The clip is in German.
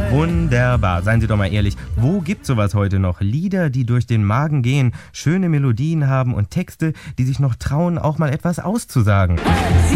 Wunderbar. Seien Sie doch mal ehrlich, wo gibt's sowas heute noch? Lieder, die durch den Magen gehen, schöne Melodien haben und Texte, die sich noch trauen, auch mal etwas auszusagen.